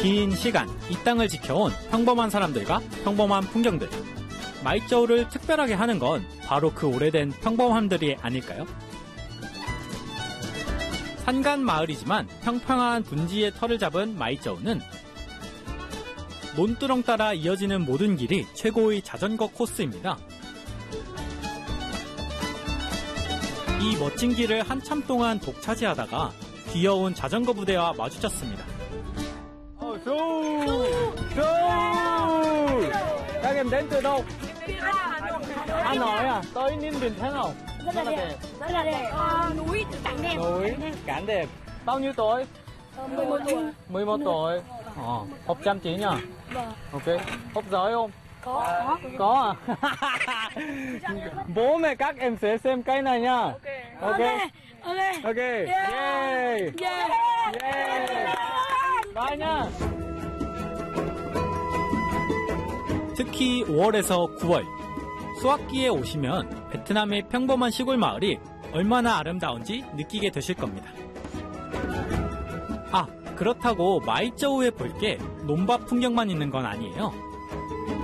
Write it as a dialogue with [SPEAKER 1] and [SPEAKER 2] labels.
[SPEAKER 1] 긴 시간 이 땅을 지켜온 평범한 사람들과 평범한 풍경들. 마이쩌우를 특별하게 하는 건 바로 그 오래된 평범함들이 아닐까요? 산간 마을이지만 평평한 분지의 털을 잡은 마이쩌우는 논두렁 따라 이어지는 모든 길이 최고의 자전거 코스입니다. 이 멋진 길을 한참 동안 독차지하다가 귀여운 자전거 부대와 마주쳤습니다.
[SPEAKER 2] Các em đến từ đâu? Hà Nội à? Tới Ninh Bình thế nào?
[SPEAKER 3] Rất là đẹp. Rất là đẹp. Núi cảnh đẹp.
[SPEAKER 2] Núi cảnh đẹp. Bao nhiêu tuổi?
[SPEAKER 3] 11 tuổi.
[SPEAKER 2] 11 tuổi. Học chăm chỉ nhỉ?
[SPEAKER 3] Vâng.
[SPEAKER 2] Ok. Học giỏi không?
[SPEAKER 3] Có.
[SPEAKER 2] Có à? Bố mẹ các em sẽ xem cái này nha. Ok. Ok. Yeah. Bye nha.
[SPEAKER 1] 특히 5월에서 9월, 수학기에 오시면 베트남의 평범한 시골 마을이 얼마나 아름다운지 느끼게 되실 겁니다. 아, 그렇다고 마이쩌우에 볼 게 논밭 풍경만 있는 건 아니에요.